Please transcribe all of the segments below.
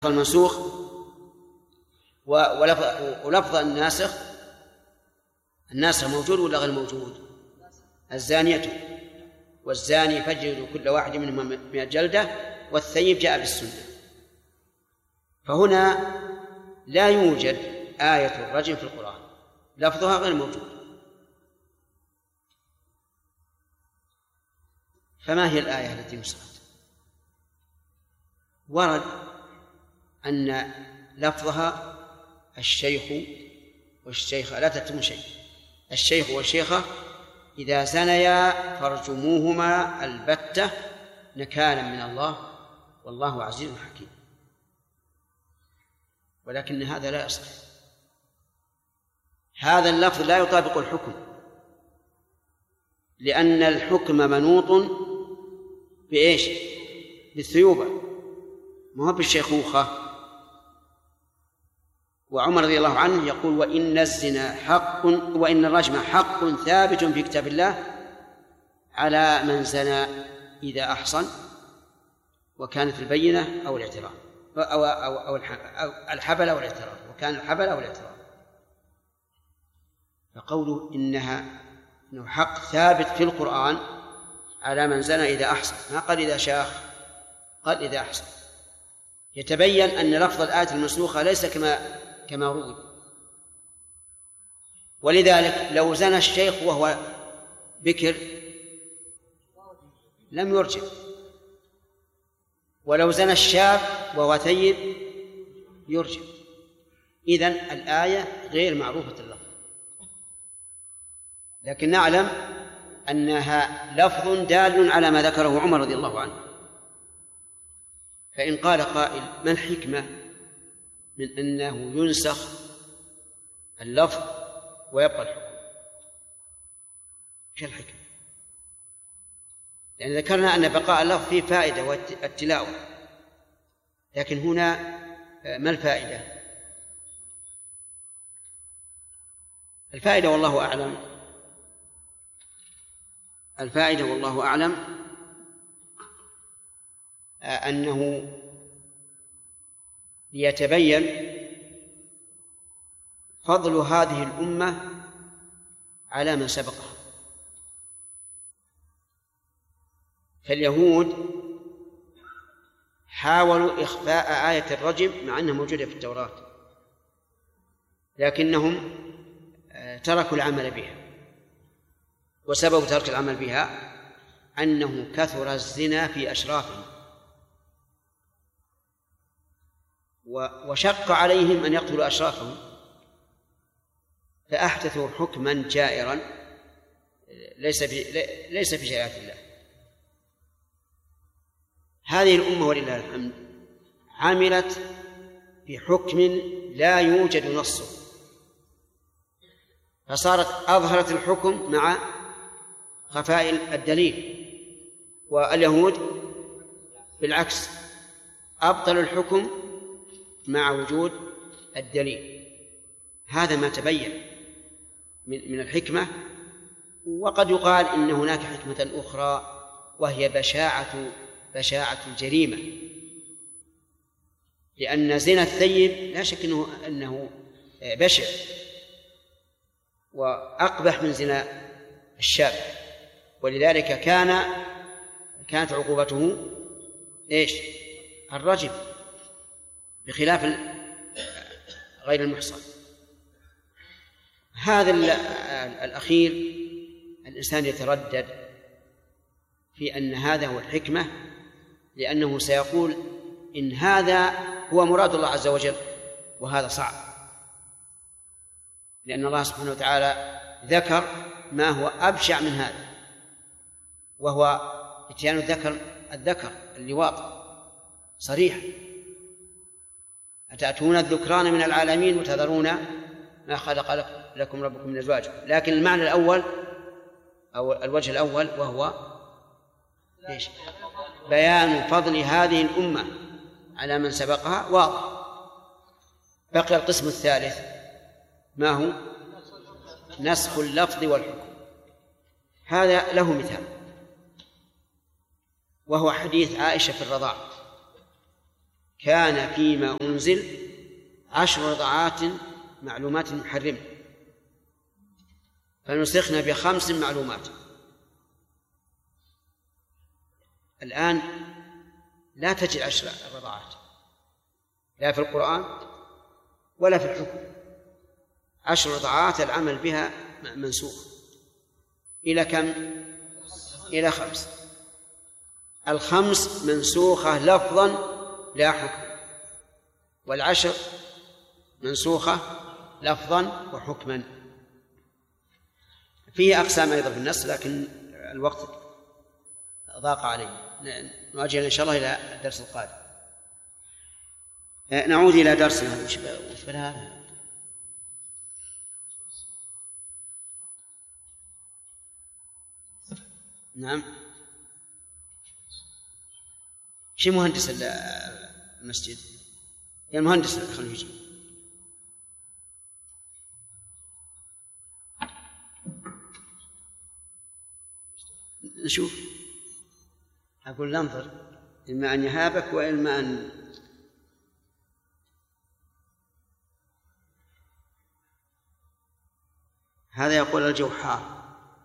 المنسوخ ولفظ الناسخ موجود ولا غير موجود؟ الزانية والزاني فاجلدوا كل واحد منهما 100 جلدة والثيب جاء بالسنة. فهنا لا يوجد آية الرجم في القرآن، لفظها غير موجود. فما هي الآية التي نسخت؟ ورد أن لفظها الشيخ والشيخة لا تتم شيء، الشيخ والشيخة إذا زنيا فارجموهما البتة نكالا من الله والله عزيز حكيم. ولكن هذا لا يصح، هذا اللفظ لا يطابق الحكم، لأن الحكم منوط بإيش؟ بالثيوبة، ما هو بالشيخوخة. وعمر رضي الله عنه يقول: وإن الزنا حق وإن الرجم حق ثابت في كتاب الله على من زنى إذا أحصن وكانت البينة أو الاعتراف أو الحبل أو الاعتراف، وكان الحبل أو الاعتراف. فقوله إنه حق ثابت في القرآن على من زنى إذا أحصن، ما قال إذا شاخ، قال إذا أحصن. يتبين أن لفظ الآية المنسوخة ليس كما روي. ولذلك لو زنى الشيخ وهو بكر لم يرجم، ولو زنى الشاب وهو ثيب يرجم. إذن الآية غير معروفة اللفظ، لكن نعلم أنها لفظ دال على ما ذكره عمر رضي الله عنه. فإن قال قائل: ما الحكمة من أنه ينسخ اللفظ ويبقى الحكم؟ ايش الحكمة؟ لأن ذكرنا أن بقاء اللفظ فيه فائدة والتلاوة، لكن هنا ما الفائدة؟ الفائدة والله أعلم، الفائدة والله أعلم أنه ليتبين فضل هذه الأمة على من سبقها. فاليهود حاولوا إخفاء آية الرجم مع أنها موجودة في التوراة، لكنهم تركوا العمل بها، وسبب ترك العمل بها أنه كثر الزنا في أشرافهم، وشق عليهم أن يقتلوا أشرافهم، فأحدثوا حكما جائرا ليس في شريعة الله. هذه الأمة ولله الحمد عملت بحكم لا يوجد نصه، فصارت أظهرت الحكم مع خفاء الدليل، واليهود بالعكس أبطلوا الحكم مع وجود الدليل. هذا ما تبين من الحكمة. وقد يقال إن هناك حكمة أخرى وهي بشاعة الجريمة، لأن زنا الثيب لا شك أنه بشع وأقبح من زنا الشاب، ولذلك كانت عقوبته إيش؟ الرجم، بخلاف غير المحصن. هذا الأخير الإنسان يتردد في أن هذا هو الحكمة، لأنه سيقول إن هذا هو مراد الله عز وجل، وهذا صعب، لأن الله سبحانه وتعالى ذكر ما هو أبشع من هذا، وهو اتيان الذكر اللواط صريح: أتأتون الذكران من العالمين وتذرون ما خلق لكم ربكم من أزواجكم. لكن المعنى الأول أو الوجه الأول وهو إيش؟ بيان فضل هذه الأمة على من سبقها واضح. بقي القسم الثالث، ما هو؟ نسخ اللفظ والحكم. هذا له مثال، وهو حديث عائشة في الرضاع. كان فيما أنزل 10 رضعات معلومات محرمة فنسخنا ب5 معلومات. الآن لا تجد 10 رضعات لا في القرآن ولا في الحكم. 10 رضعات العمل بها منسوخ إلى كم؟ إلى 5. 5 منسوخة لفظا لا حكم، 10 منسوخة لفظا وحكما. فيه أقسام أيضا في النص لكن الوقت ضاق عليه، نؤجل إن شاء الله إلى الدرس القادم. نعود إلى درسنا. وش هذا؟ نعم، شي مهندس المسجد يا المهندس خليه يجي. نشوف، أقول ننظر إما أن يهابك وإما أن هذا يقول الجو حار.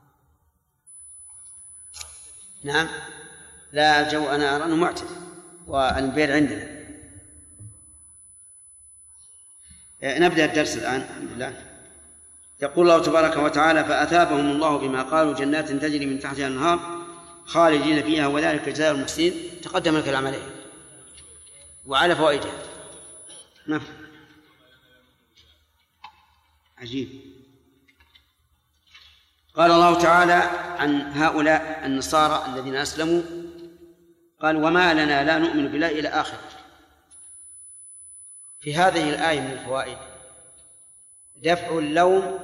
نعم، لا الجو أنا أرى أنه معتدل والبير عندنا. نبدأ الدرس الآن. الحمد لله. يقول الله تبارك وتعالى: فأثابهم الله بما قالوا جنات تجري من تحتها الأنهار خالدين فيها وذلك جزاء المحسنين. تقدم الكلام عليه وعلى فوائدها. عجيب. قال الله تعالى عن هؤلاء النصارى الذين أسلموا قال: وما لنا لا نؤمن بالله إلى آخر. في هذه الآية من الفوائد دفع اللوم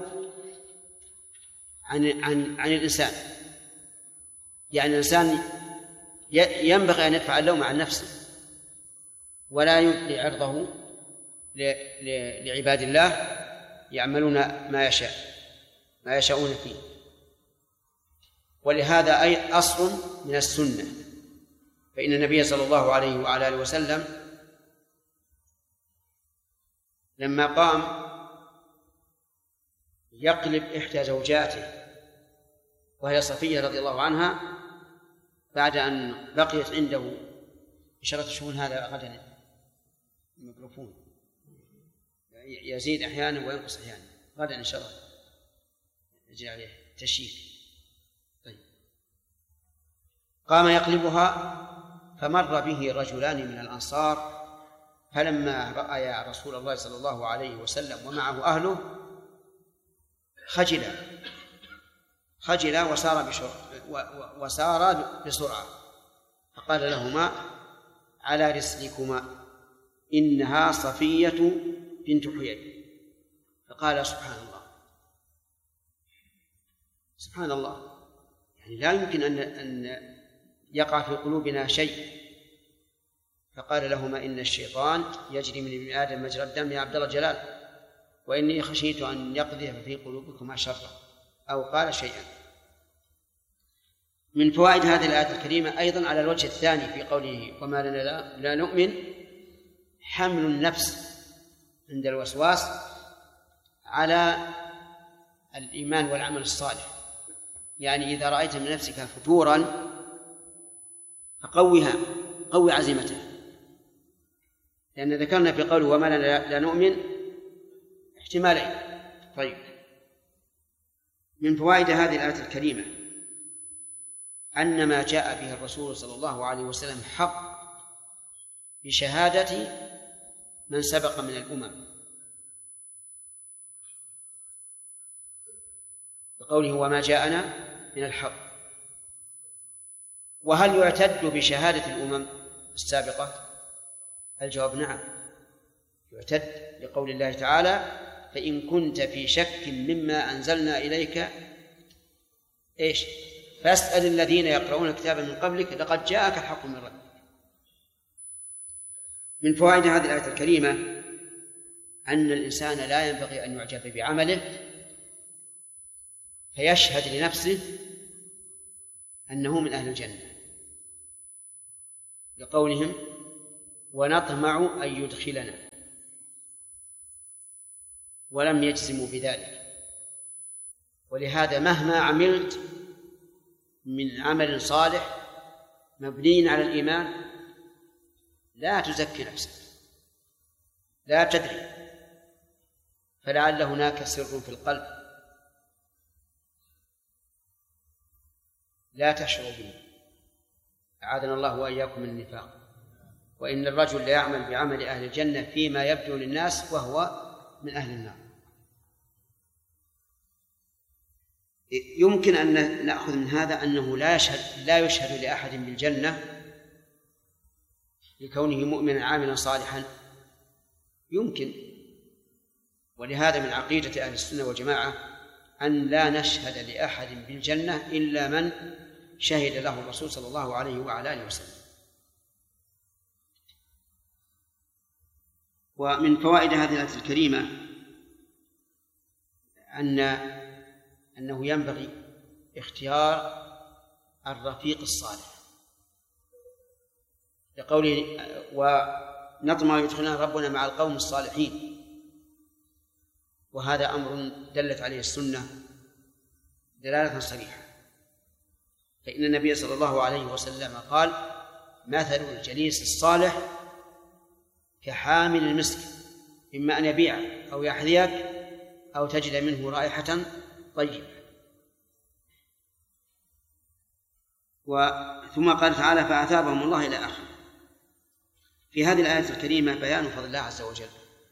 عن الإنسان. يعني الإنسان ينبغي أن يدفع اللوم عن نفسه ولا يبقي عرضه لعباد الله يعملون ما يشاءون فيه. ولهذا أي أصل من السنة، فإن النبي صلى الله عليه وعلى آله وسلم لما قام يقلب إحدى زوجاته وهي صفية رضي الله عنها بعد أن بقيت عنده إشارة شؤون، هذا غدا الميكروفون يزيد أحيانا وينقص أحيانا، غدا إن شاء الله يجري عليه تشييك. طيب. قام يقلبها فمر به رجلان من الأنصار فلما رأى رسول الله صلى الله عليه وسلم ومعه أهله خجلا وسار بسرعة، فقال لهما: على رسلكما إنها صفية بنت حيي. فقال: سبحان الله، يعني لا يمكن أن يقع في قلوبنا شيء. فقال لهما: إن الشيطان يجري من ابن آدم مجرى الدم يا عبد الله جلال، وإني خشيت أن يقذف في قلوبكما شرا، أو قال شيئا. من فوائد هذه الآية الكريمة أيضا على الوجه الثاني في قوله: وما لنا لا نؤمن، حمل النفس عند الوسواس على الإيمان والعمل الصالح. يعني إذا رأيت من نفسك فتورا فقوها، قوي عزيمتها، لأن ذكرنا في قوله وما لنا لا نؤمن احتمالين. طيب. من فوائد هذه الآية الكريمة أن ما جاء به الرسول صلى الله عليه وسلم حق بشهادة من سبق من الأمم، بقوله وما جاءنا من الحق. وهل يعتد بشهادة الأمم السابقة؟ الجواب نعم، يعتد، لقول الله تعالى: فإن كنت في شك مما أنزلنا إليك فاسأل الذين يقرؤون الكتاب من قبلك لقد جاءك الحق من ربك. من فوائد هذه الآية الكريمة أن الإنسان لا ينبغي أن يعجب بعمله فيشهد لنفسه أنه من أهل الجنة، لقولهم ونطمع أن يدخلنا، ولم يجزموا بذلك. ولهذا مهما عملت من عمل صالح مبني على الإيمان لا تزكي نفسك، لا تدري، فلعل هناك سر في القلب لا تشعر به، أعاذنا الله وإياكم من النفاق. وإن الرجل ليعمل بعمل أهل الجنة فيما يبدو للناس وهو من أهل النار. يمكن أن نأخذ من هذا أنه لا يشهد لأحد بالجنة لكونه مؤمنا عاملا صالحا، يمكن. ولهذا من عقيدة أهل السنة والجماعة أن لا نشهد لأحد بالجنة إلا من شهد له الرسول صلى الله عليه وعلى آله وسلم. ومن فوائد هذه الآية الكريمة أنه ينبغي اختيار الرفيق الصالح، لقوله ونطمع يدخلنا ربنا مع القوم الصالحين، وهذا أمر دلت عليه السنة دلالة صريحة. فإن النبي صلى الله عليه وسلم قال: مثل الجليس الصالح كحامل المسك، إما أن يبيعك أو يحذيك أو تجد منه رائحة طيبة. ثم قال تعالى: فأثابهم الله إلى آخره. في هذه الآية الكريمة بيان فضل الله عز وجل،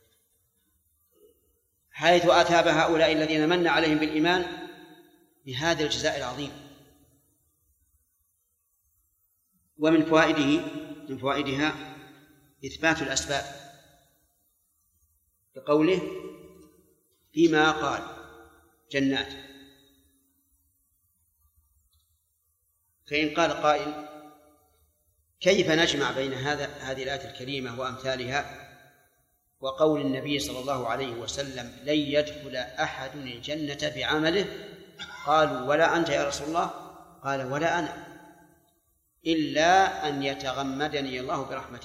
حيث أثاب هؤلاء الذين من عليهم بالإيمان بهذا الجزاء العظيم. ومن فوائدها إثبات الأسباب، بقوله: فيما قال جنات. فإن قال قائل: كيف نجمع بين هذه الآية الكريمة وأمثالها وقول النبي صلى الله عليه وسلم: لن يدخل أحد الجنة بعمله؟ قالوا: ولا أنت يا رسول الله؟ قال: ولا أنا، إلا أن يتغمدني الله برحمته.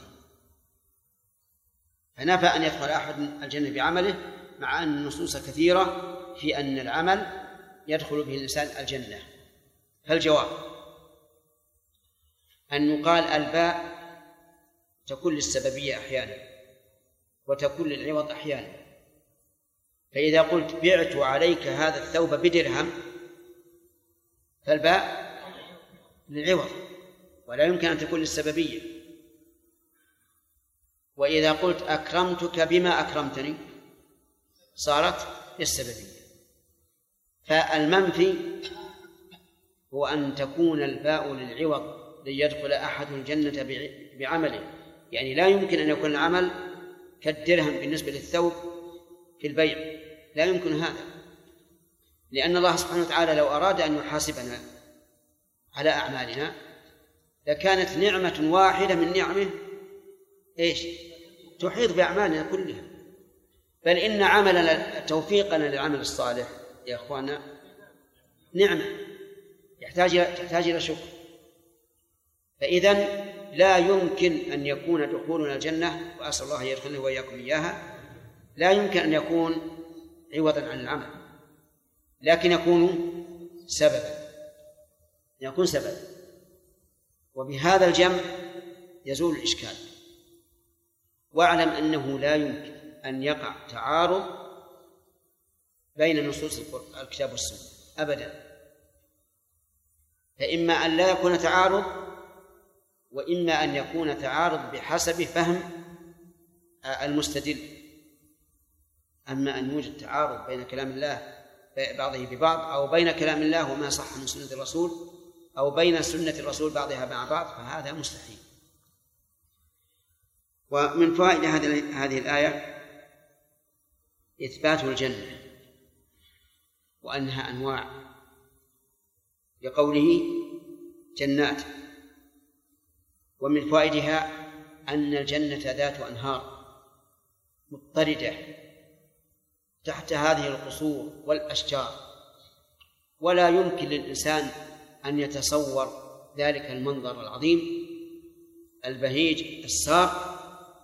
فنفى أن يدخل أحد الجنة بعمله، مع أن النصوص كثيرة في أن العمل يدخل به الإنسان الجنة. فالجواب أن يقال الباء تكون للسببية أحيانا وتكون للعوض أحيانا. فإذا قلت: بعت عليك هذا الثوب بدرهم، فالباء للعوض ولا يمكن أن تكون للسببية. وإذا قلت: أكرمتك بما أكرمتني، صارت للسببية. فالمنفي هو أن تكون الباء للعوض، ليدخل أحد الجنة بعمله، يعني لا يمكن أن يكون العمل كالدرهم بالنسبة للثوب في البيع، لا يمكن هذا، لأن الله سبحانه وتعالى لو أراد أن يحاسبنا على أعمالنا لكانت نعمة واحدة من نعمه تحيط بأعمالنا كلها. بل إن عملنا توفيقنا للعمل الصالح يا أخوانا نعمة تحتاج إلى شكر. فإذن لا يمكن أن يكون دخولنا الجنة، وأسأل الله يدخلنا وإياكم إياها، لا يمكن أن يكون عوضا عن العمل، لكن يكون سببا. وبهذا الجمع يزول الإشكال. واعلم أنه لا يمكن أن يقع تعارض بين نصوص الكتاب والسنة أبدا، فإما أن لا يكون تعارض، وإما أن يكون تعارض بحسب فهم المستدل. أما أن يوجد تعارض بين كلام الله بعضه ببعض، أو بين كلام الله وما صح من سنة الرسول، أو بين سنة الرسول بعضها مع بعض، فهذا مستحيل. ومن فوائد هذه الآية إثبات الجنة وأنها أنواع، لقوله جنات. ومن فوائدها أن الجنة ذات أنهار مضطردة تحت هذه القصور والأشجار، ولا يمكن للإنسان أن يتصور ذلك المنظر العظيم البهيج السار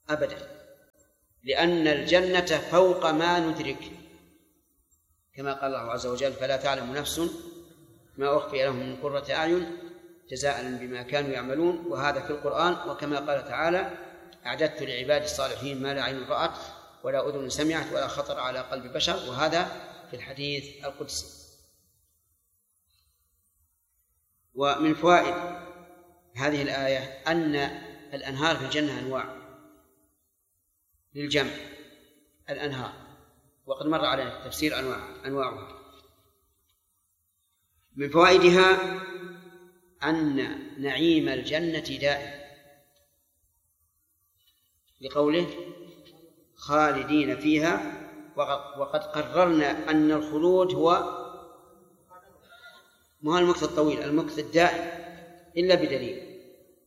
أبدا، لأن الجنة فوق ما ندرك، كما قال الله عز وجل: فلا تعلم نفس ما أخفي لهم من قرة أعين جزاء بما كانوا يعملون. وهذا في القرآن، وكما قال تعالى: أعددت لعبادي الصالحين ما لا عين رأت ولا أذن سمعت ولا خطر على قلب بشر. وهذا في الحديث القدسي. ومن فوائد هذه الآية أن الأنهار في الجنة أنواع للجمع، الأنهار، وقد مر علينا تفسير أنواعها. من فوائدها أن نعيم الجنة دائم، لقوله: خالدين فيها. وقد قررنا أن الخلود هو ما هو المكث الطويل، المكث الدائم إلا بدليل.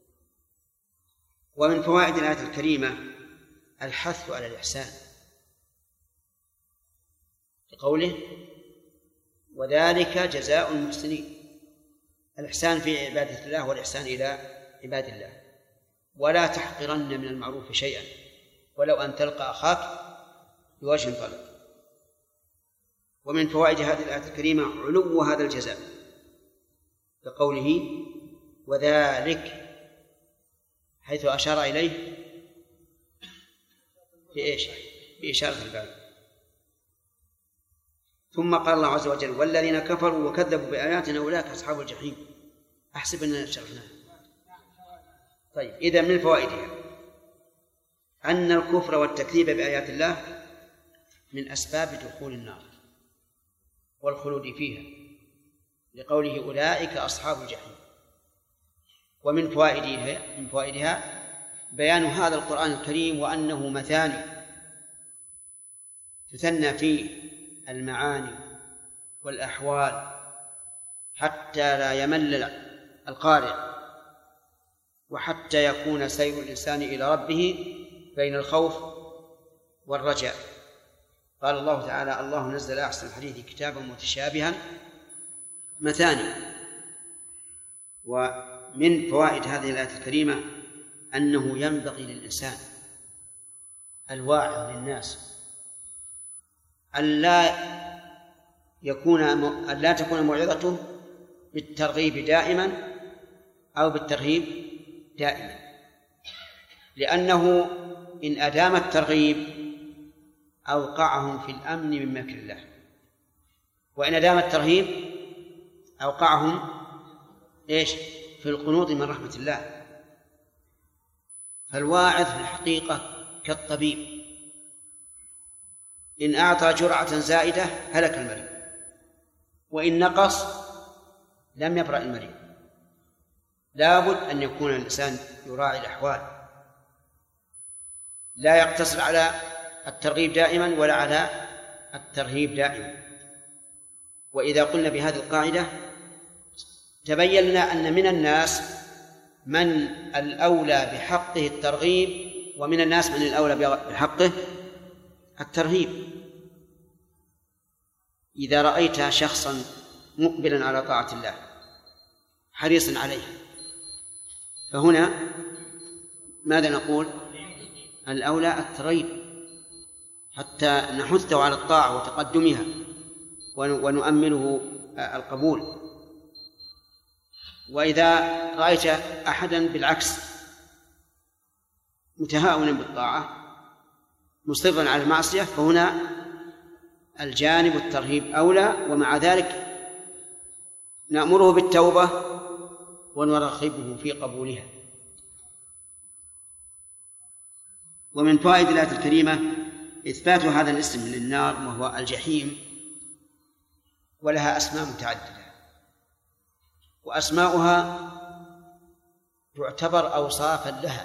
ومن فوائد الآية الكريمة الحث على الإحسان، لقوله: وذلك جزاء المحسنين. الإحسان في عبادة الله والإحسان إلى عباد الله. ولا تحقرن من المعروف شيئا ولو أن تلقى أخاك بوجه طلق. ومن فوائد هذه الآية الكريمة علو هذا الجزاء، كقوله: وذلك، حيث أشار إليه بإيش؟ بإشارة الباب. ثم قال الله عز وجل: والذين كفروا وكذبوا بآياتنا أولئك أصحاب الجحيم. أحسب أننا شرحناه. طيب، إذن من فوائدها أن الكفر والتكذيب بآيات الله من أسباب دخول النار والخلود فيها، لقوله: أولئك أصحاب الجحيم. ومن فوائدها بيان هذا القرآن الكريم وأنه مثاني تثنى فيه المعاني والأحوال حتى لا يمل القارئ، وحتى يكون سير الإنسان إلى ربه بين الخوف والرجاء. قال الله تعالى: الله نزل أحسن الحديث كتابا متشابها مثاني. ومن فوائد هذه الآية الكريمة أنه ينبغي للإنسان الواعظ للناس أن لا تكون موعظته بالترغيب دائما أو بالترهيب دائما، لأنه إن أدام الترغيب أوقعهم في الأمن من مكر الله، وإن أدام الترهيب أوقعهم في القنوط من رحمة الله. فالواعظ في الحقيقة كالطبيب، إن أعطى جرعة زائدة هلك المريض، وإن نقص لم يبرأ المريض. لابد أن يكون الإنسان يراعي الأحوال، لا يقتصر على الترغيب دائما ولا على الترهيب دائما. وإذا قلنا بهذه القاعدة تبين لنا أن من الناس من الأولى بحقه الترغيب، ومن الناس من الأولى بحقه الترهيب. إذا رأيت شخصا مقبلا على طاعة الله حريصا عليه، فهنا ماذا نقول؟ الأولى الترغيب حتى نحثه على الطاعة وتقدمها ونؤمنه القبول. وإذا رأيت أحدا بالعكس متهاونا بالطاعة مصرا على المعصية، فهنا الجانب الترهيب أولى، ومع ذلك نأمره بالتوبة ونرغبه في قبولها. ومن فوائد الآية الكريمة إثبات هذا الاسم للنار وهو الجحيم، ولها أسماء متعددة، وأسماؤها تعتبر أوصافا لها،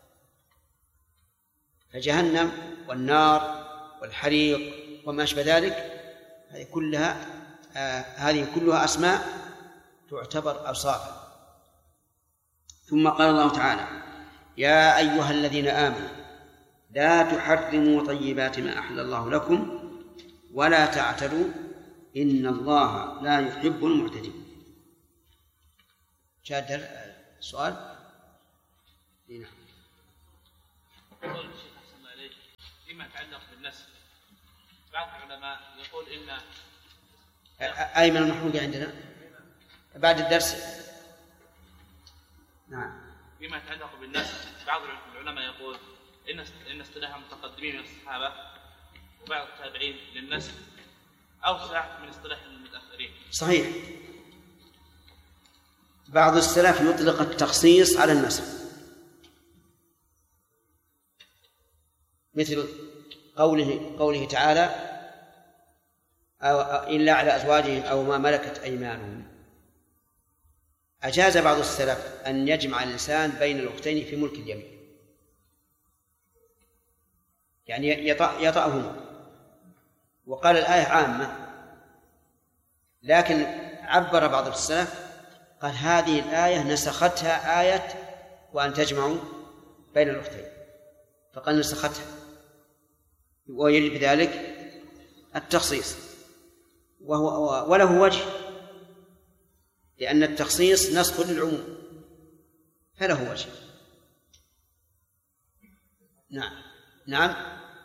فجهنم والنار والحريق وما أشبه ذلك هذه كلها أسماء تعتبر أوصافا. ثم قال الله تعالى: يا أيها الذين آمنوا لا تحرموا طيبات ما أحل الله لكم ولا تعتدوا إن الله لا يحب المعتدين. شادر سؤال؟ نعم. فيما يتعلق بالنسب بعض العلماء يقول إن أيمن المحمودي عندنا بعد الدرس. نعم. فيما يتعلق بالنسب بعض العلماء يقول إن اصطلاح المتقدمين من الصحابة وبعض التابعين للنسب أوسع من اصطلاح المتأخرين. صحيح. بعض السلف يطلق التخصيص على النسب، مثل قوله تعالى إلا على أزواجهم أو ما ملكت أيمانهم. أجاز بعض السلف أن يجمع الإنسان بين الأختين في ملك اليمين، يعني يطأهما، وقال الآية عامة، لكن عبر بعض السلف قال هذه الآية نسختها آية وأن تجمعوا بين الأختين، فقال نسختها، ويجب بذلك التخصيص، وله وجه، لأن التخصيص نسخ للعموم فله وجه. نعم. نعم.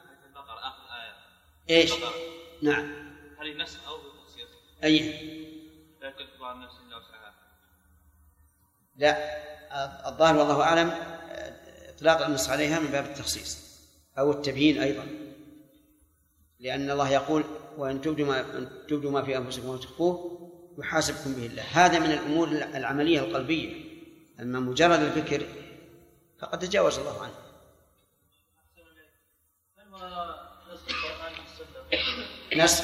إيش؟ نعم. هل نسخ أو تخصيص؟ أي. لا، الظاهر والله أعلم إطلاق النص عليها من باب التخصيص أو التبيين أيضا، لأن الله يقول وأن تبدوا ما في أنفسكم وتخفوه يحاسبكم به الله. هذا من الأمور العملية القلبية، أما مجرد الفكر فقد تجاوز الله عنه. نسخ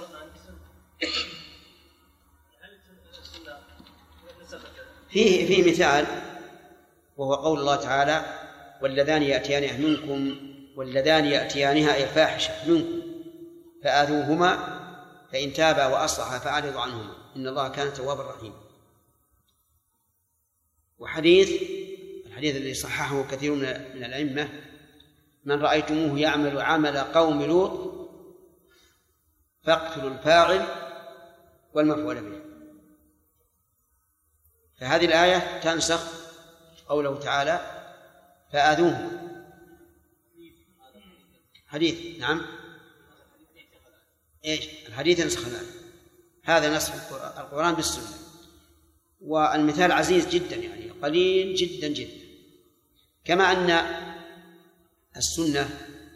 فيه مثال، وهو قول الله تعالى واللذان يأتيانها أي الفاحشة منكم فآذوهما فإن تابا وأصلحا فأعرضوا عنهما إن الله كان توابا رحيما. الحديث الذي صححه كثير من الأئمة من رأيتموه يعمل عمل قوم لوط فاقتلوا الفاعل والمفعول به. فهذه الآية تنسخ قوله تعالى فآذوه. حديث. نعم. إيش الحديث ينسخ الآية، هذا نسخ القرآن بالسنة. والمثال عزيز جدا، يعني قليل جدا جدا، كما أن السنة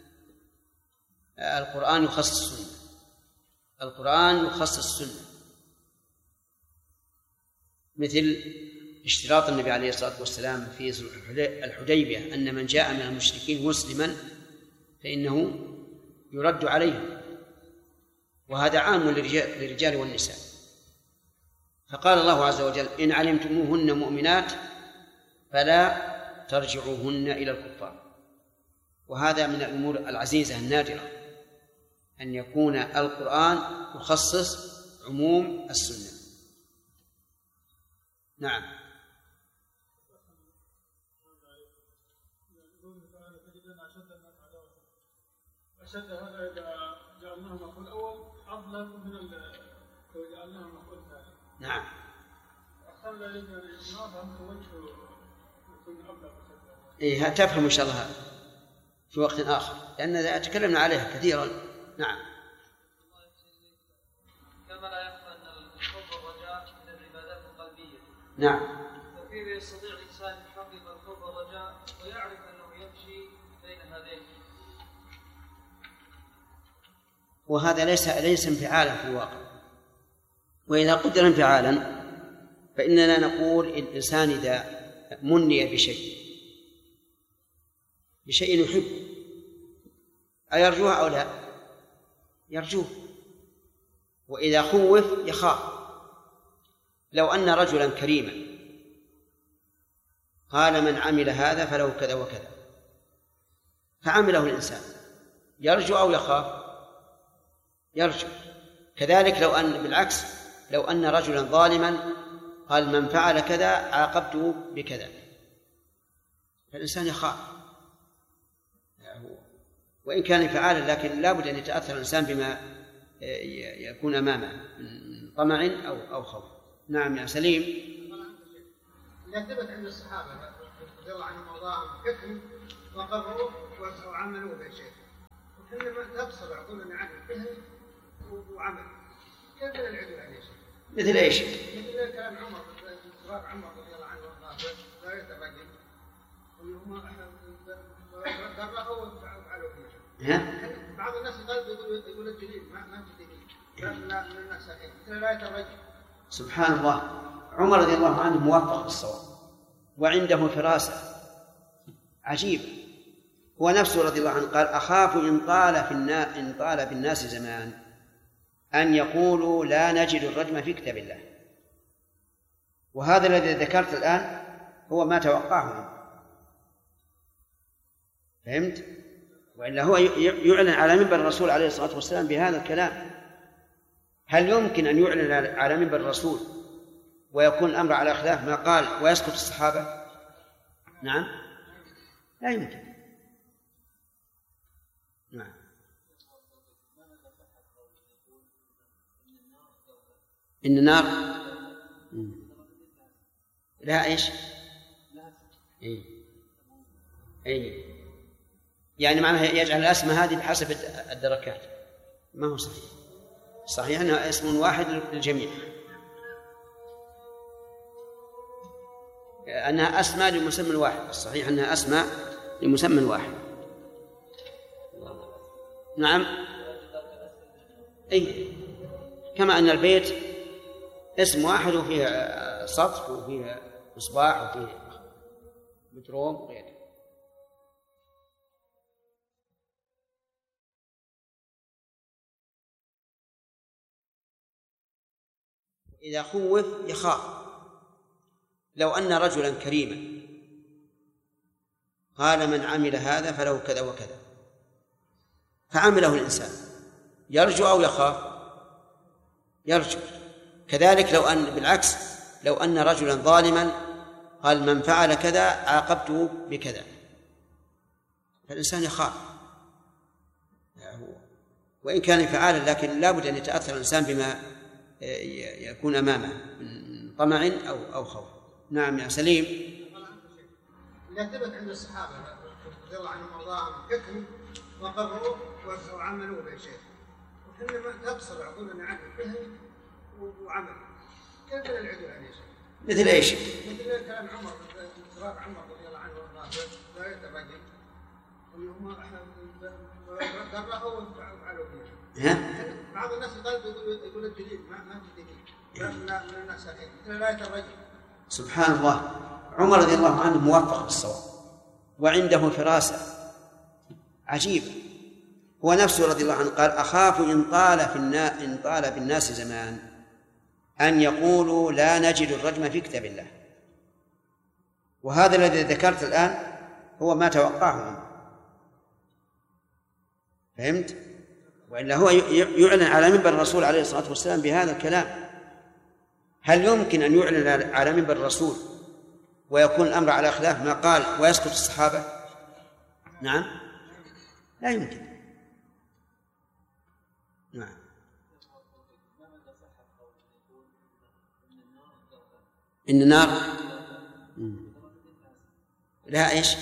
القرآن يخصص السنة، القرآن يخصص السنة، مثل اشتراط النبي عليه الصلاة والسلام في الحديبية أن من جاء من المشركين مسلما فإنه يرد عليه، وهذا عام للرجال والنساء. فقال الله عز وجل إن علمتموهن مؤمنات فلا ترجعوهن إلى الكفار. وهذا من الأمور العزيزة النادرة أن يكون القرآن يخصص عموم السنة. نعم. أشد هذا إذا جعلناه مفعول أول أظلم من لو جعلناه مفعول ثاني. نعم. أخلى إذا الإجماع هم وجهه يكون أبلغ. إيه تفهم إن شاء الله في وقت آخر، لأن تكلمنا عليها كثيرا. نعم. كما لا يخفى أن الخوف والرجاء من العبادات القلبية. نعم. فكيف يستطيع الإنسان يحقق الخوف والرجاء ويعرف أنه يمشي بين هذين؟ وهذا ليس انفعالا في الواقع. وإذا قدر انفعالا فإننا نقول الإنسان إذا مني بشيء يحب أيرجوه أو لا؟ يرجوه. وإذا خوف يخاف. لو أن رجلا كريما قال من عمل هذا فله كذا وكذا فعمله الإنسان يرجو أو يخاف؟ يرجو. كذلك بالعكس لو أن رجلا ظالما قال من فعل كذا عاقبته بكذا فالإنسان يخاف، وإن كان فعالا، لكن لا بد أن يتأثر الإنسان بما يكون أمامه من طمع أو خوف. نعم يا سليم. إذا ثبت عند الصحابة رضي الله عنهم وارضاهم حكم وقرروه وعملوه به شيء، تقصر عقولنا عن الفهم وعمل. كيف العدل عن شيء؟ مثل ايش؟ مثل كلام عمر اصرار عمر رضي الله عنه وارضاه لا يتبين وهم دربوا وفعلوا فيه. بعض الناس يقول الدليل ما في دليل لا من الناس لا يتبين. سبحان الله، عمر رضي الله عنه موفق بالصواب وعنده فراسة عجيبة. هو نفسه رضي الله عنه قال: أخاف إن طال بالناس زمان أن يقولوا لا نجد الرجم في كتاب الله. وهذا الذي ذكرت الآن هو ما توقعه، فهمت؟ وإلا هو يعلن على منبر الرسول عليه الصلاة والسلام بهذا الكلام. هل يمكن أن يعلن على منبر الرسول ويكون الأمر على خلاف ما قال ويسكت الصحابة؟ نعم، لا يمكن. نعم. إن النار لا إيش؟ أي يعني معناها يجعل الأسماء هذه بحسب الدركات، ما هو صحيح. صحيح أنها اسم واحد للجميع، أنها أسماء لمسمى واحد. الصحيح أنها أسماء لمسمى واحد. نعم، أي كما أن البيت اسم واحد وفيه سطح وفيه مصباح وفيه بتروم وغيره. إذا خوف يخاف. لو أن رجلا كريما قال: من عمل هذا فله كذا وكذا، فعمله الإنسان، يرجو أو يخاف؟ يرجو. كذلك لو أن بالعكس، لو أن رجلا ظالما قال: من فعل كذا عاقبته بكذا، فالإنسان يخاف وإن كان فعالا، لكن لا بد أن يتأثر الإنسان بما يكون أمامه من طمع أو خوف. نعم يا سليم. إذا ثبت عند الصحابة رضي الله عنهم وارضاهم حكم وقرروه وعملوه بشيء، وحنا ما تقصر عقولنا عن الفهم وعمل، كيف العدل عن شيء؟ مثل ايش؟ مثل كلام عمر اصرار عمر رضي الله عنه وارضاه لا يتبين وهم دربوا وفعلوا فيه. بعض الناس يقول الدليل ما في دليل لا من الناس لا يتبين. سبحان الله، عمر رضي الله عنه موفق بالصواب وعنده فراسة عجيبة. هو نفسه رضي الله عنه قال: أخاف إن طال بالناس زمان أن يقولوا لا نجد الرجم في كتاب الله. وهذا الذي ذكرت الآن هو ما توقعه، فهمت؟ وإلا هو يعلن على منبر الرسول عليه الصلاة والسلام بهذا الكلام. هل يمكن أن يعلن على منبر الرسول ويكون الأمر على خلاف ما قال ويسكت الصحابة؟ نعم، لا يمكن. نعم. إن النار لا إيش؟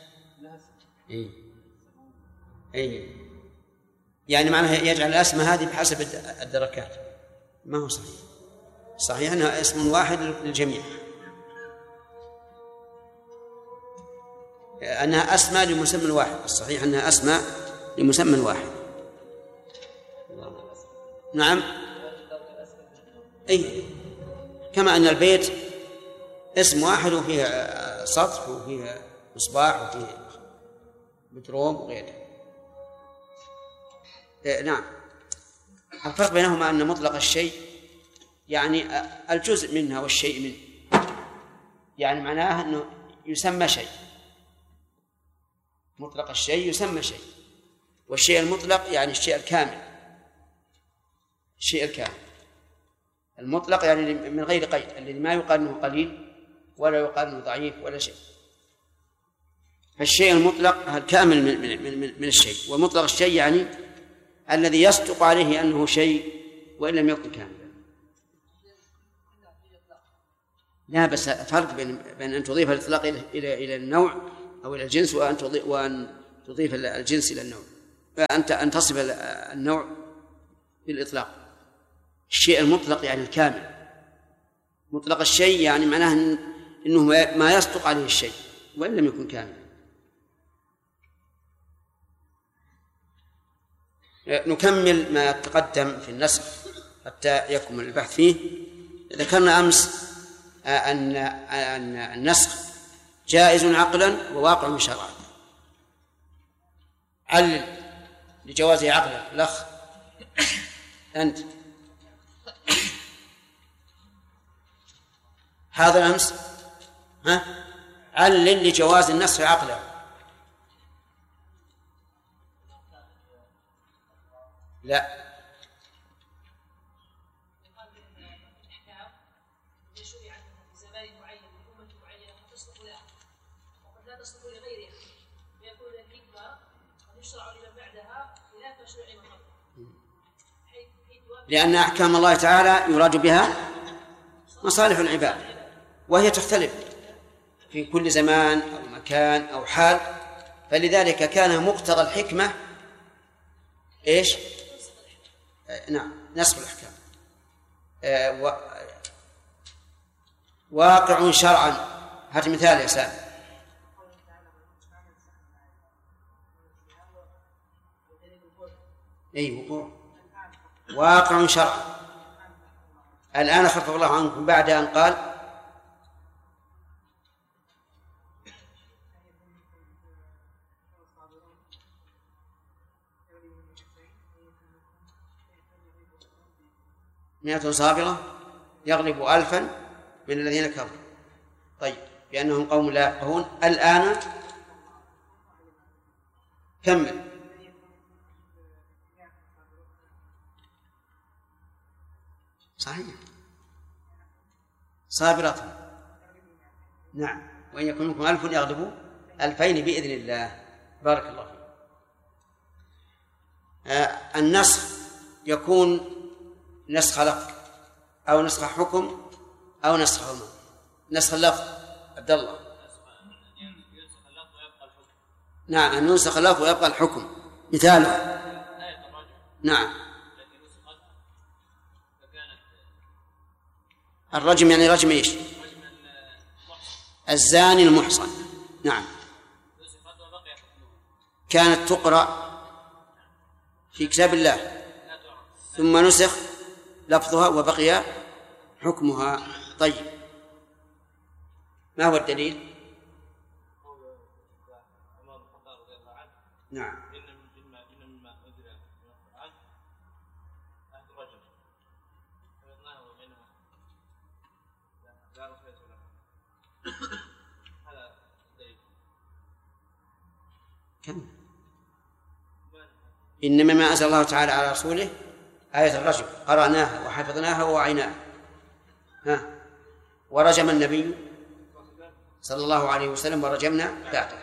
أي يعني معناها يجعل الأسماء هذه بحسب الدركات، ما هو صحيح. صحيح أنها اسم واحد للجميع، أنها أسماء لمسمى واحد. الصحيح أنها أسماء لمسمى واحد. نعم، أي كما أن البيت اسم واحد وفيه سطح وفيه مصباح وفيه بتروم وغيره. نعم. الفرق بينهما أن مطلق الشيء يعني الجزء منها والشيء منه، يعني معناه أنه يسمى شيء. مطلق الشيء يسمى شيء، والشيء المطلق يعني الشيء الكامل. الشيء الكامل المطلق يعني من غير قيد، الذي ما يقال انه قليل ولا يقال انه ضعيف ولا شيء. فالشيء المطلق الكامل من الشيء، ومطلق الشيء يعني الذي يصدق عليه انه شيء وان لم يكن كاملا. لا، بس فرق بين ان تضيف الاطلاق الى النوع او الى الجنس وان تضيف الجنس الى النوع. أن تصف النوع بالإطلاق. الشيء المطلق يعني الكامل. مطلق الشيء يعني معناه أنه ما يصدق عليه الشيء وإن لم يكن كاملا. نكمل ما تقدم في النسخ حتى يكمل البحث فيه. ذكرنا أمس أن النسخ جائز عقلا وواقع شرعا. علل لجوازه عقلا الأخ أنت. هذا أمس علل لجواز النسخ عقلا. لا لأن أحكام الله تعالى يراد بها مصالح العباد، وهي تختلف في كل زمان أو مكان أو حال، فلذلك كان مقتضى الحكمة إيش؟ نعم نسخ الأحكام. واقع شرعا. هات مثال يا سامي. أي وقوع واقع شرعا. الآن خفف الله عنكم بعد أن قال مئة صابرة يغلب 1000 من الذين كفروا. طيب لأنهم قوم لا يفقهون. الآن كمل. صحيح صابرة. نعم وإن يكن منكم 1000 يغلبوا 2000 بإذن الله. بارك الله فيك. النسخ يكون نسخ لفظ أو نسخ حكم أو نسخ عموم. نسخ اللفظ عبد الله. نعم أن ينسخ اللفظ ويبقى الحكم. مثاله نعم الرجم يعني رجم إيش؟ الزاني المحصن. نعم كانت تقرأ في كتاب الله ثم نسخ لفظها وبقي حكمها. طيب ما هو الدليل؟ نعم كم إنما ما أنزل الله تعالى على رسوله آية الرجم قرأناها وحفظناها ووعيناها. ورجم النبي صلى الله عليه وسلم ورجمنا بعده.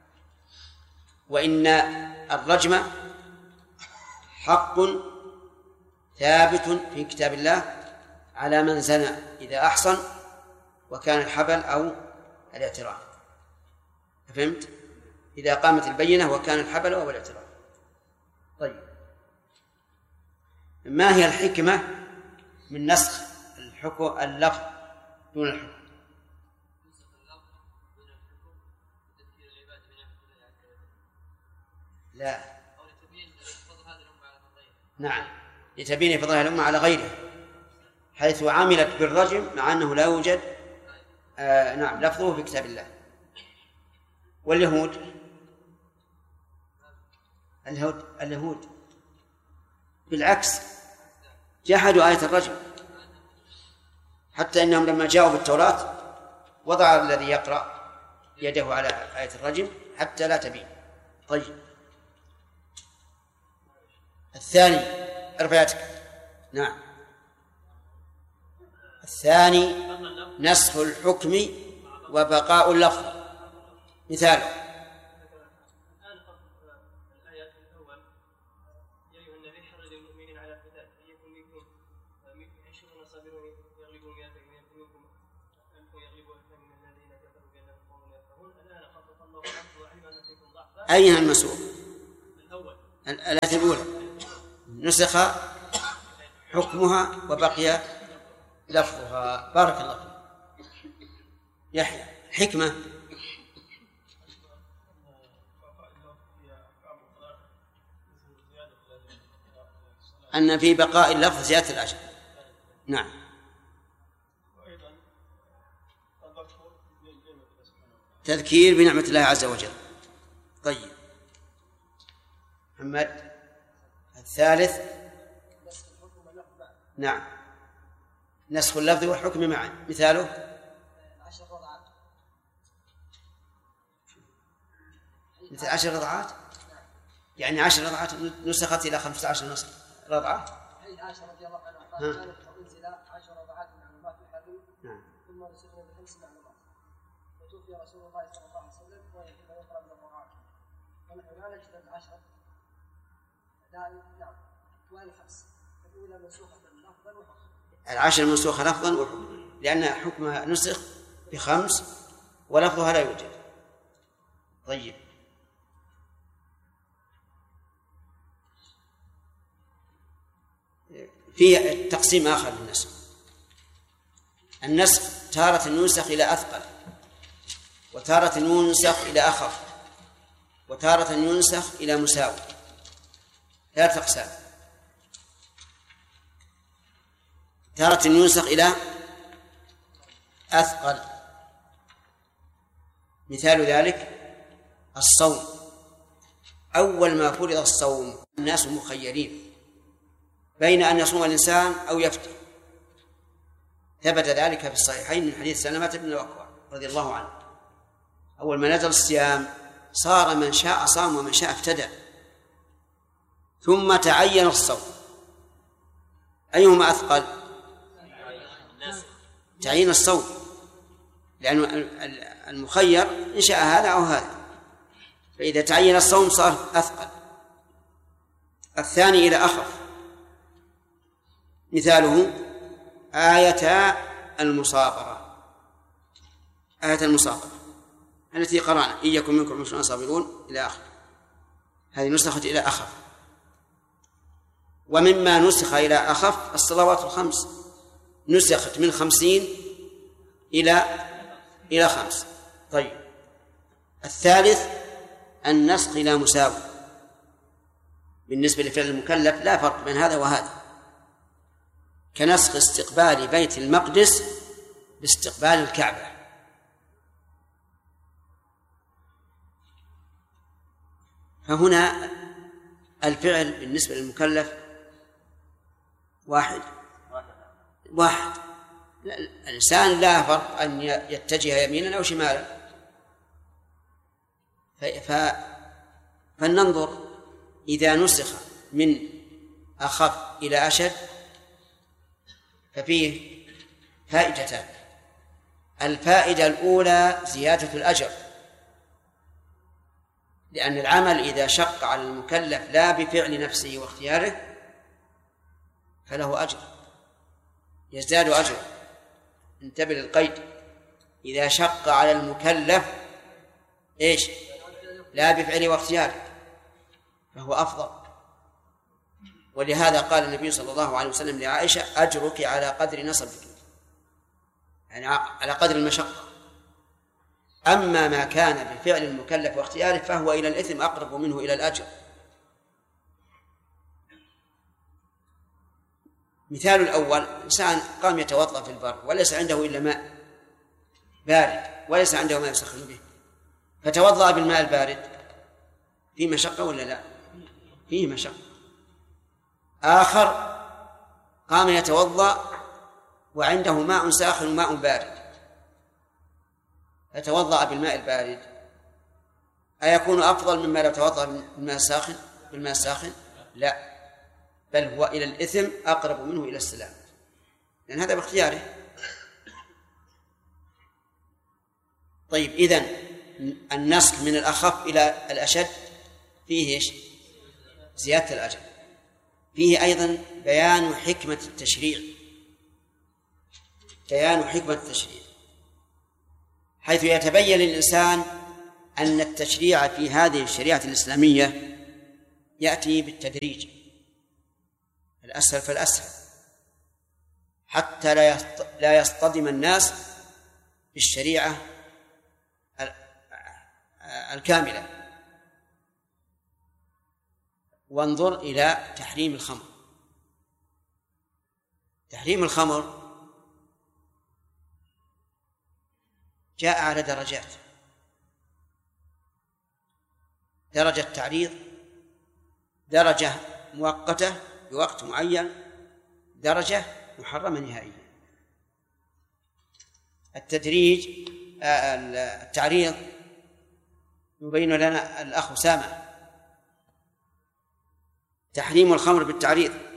وإن الرجم حق ثابت في كتاب الله على من زنى إذا أحصن وكان الحبل أو الاعتراف. فهمت؟ إذا قامت البينة وكان الحبل أو الاعتراف. طيب ما هي الحكمة من نسخ الحكم اللفظ دون الحكم؟ لا نعم لتبين فضلها الأمة على غيرها، حيث عملت بالرجم مع أنه لا يوجد نعم لفظه في كتاب الله. واليهود اليهود بالعكس جحدوا آية الرجم، حتى إنهم لما جاءوا بالتوراة وضع الذي يقرأ يده على آية الرجم حتى لا تبين. طيب الثاني ارفع يدك. نعم الثاني نسخ الحكم وبقاء اللفظ. مثاله أين المسؤول؟ الآية الأولى نسخ حكمها وبقي لفظها. بارك الله فيك. يحيى حكمة أن في بقاء اللفظ زيادة الأجر. نعم. تذكير بنعمة الله عز وجل. طيب محمد الثالث. نعم نسخ اللفظ والحكم معا. مثاله 10 رضعات. مثل 10 رضعات يعني 10 رضعات نسخت إلى 15 رضعة. حديث عائشة رضي الله عنها قال كانت أنزل 10 رضعات معلومات في الحديث ثم نسخنا ب5 معلومات وتوفي رسول الله صلى الله عليه وسلم وهي فيما يقرأ من القرآن فنحن لا نجد 10. نعم وين 5 الأولى منسوخة لفظا وحكما. 10 منسوخة لفظا وحكما لأن حكمها نسخ ب5 ولفظها لا يوجد. طيب في تقسيم آخر للنسخ. النسخ تارة ينسخ إلى أثقل وتارة ينسخ إلى أخف وتارة ينسخ إلى مساوي. 3 أقسام. تارة ينسخ إلى أثقل. مثال ذلك الصوم. أول ما فرض الصوم الناس مخيرين بين أن يصوم الإنسان أو يفطر. ثبت ذلك في الصحيحين من حديث سلمة بن الأكوع رضي الله عنه. أول ما نزل الصيام صار من شاء صام ومن شاء افتدى ثم تعين الصوم. أيهما أثقل؟ تعيين الصوم لأن المخير إن شاء هذا أو هذا فإذا تعين الصوم صار أثقل. الثاني إلى أخف. مثاله آية المصابرة. آية المصابرة التي قرأنا إن يكن منكم 20 صابرون إلى آخر. هذه نسخت إلى أخف. ومما نسخ إلى أخف الصلوات الخمس نسخت من 50 إلى 5. طيب الثالث النسخ إلى مساوي. بالنسبة لفعل المكلف لا فرق بين هذا وهذا كنسخ استقبال بيت المقدس باستقبال الكعبة. فهنا الفعل بالنسبة للمكلف واحد. الإنسان لا فرق أن يتجه يمينا أو شمالا. فلننظر إذا نسخ من أخف إلى أشد ففيه فائدتان. الفائدة الأولى زيادة الأجر لأن العمل إذا شق على المكلف لا بفعل نفسه واختياره فله أجر يزداد أجر. انتبه للقيد. إذا شق على المكلف إيش؟ لا بفعله واختياره فهو أفضل. ولهذا قال النبي صلى الله عليه وسلم لعائشة أجرك على قدر نصبك يعني على قدر المشقة. أما ما كان بفعل المكلف واختياره فهو إلى الإثم أقرب منه إلى الأجر. مثال الأول إنسان قام يتوضأ في البر وليس عنده إلا ماء بارد وليس عنده ماء يسخن به فتوضأ بالماء البارد. فيه مشقة ولا لا؟ فيه مشقة. آخر قام يتوضأ وعنده ماء ساخن وماء بارد فتوضأ بالماء البارد أيكون أفضل مما لو توضأ بالماء الساخن؟ لا، بل هو إلى الإثم أقرب منه إلى السلام لأن هذا باختياره. طيب إذن النسخ من الأخف إلى الأشد فيه إيش؟ زيادة الأجر. فيه أيضا بيان حكمة التشريع حيث يتبين للإنسان أن التشريع في هذه الشريعة الإسلامية يأتي بالتدريج، الأسهل فالأسهل، حتى لا يصطدم الناس بالشريعة الكاملة. وانظر إلى تحريم الخمر. تحريم الخمر جاء على درجات: درجة تعريض، درجة مؤقتة بوقت معين، درجة محرمة نهائيا. التعريض يبين لنا الأخ أسامة تحريم الخمر بالتعريض: